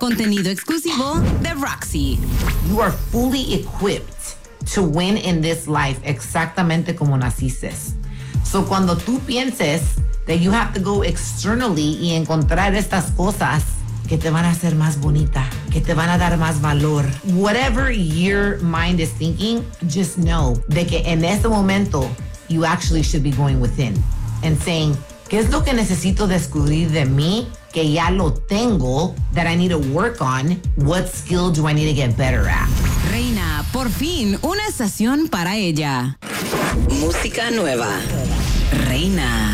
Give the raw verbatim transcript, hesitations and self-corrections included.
Contenido exclusivo de Roxy. You are fully equipped to win in this life exactamente como naciste. So cuando tú pienses that you have to go externally y encontrar estas cosas que te van a hacer más bonita, que te van a dar más valor. Whatever your mind is thinking, just know de que en este momento you actually should be going within and saying, ¿qué es lo que necesito descubrir de mí que ya lo tengo that I need to work on? What skill do I need to get better at? Reina, por fin, una estación para ella. Música nueva. Reina.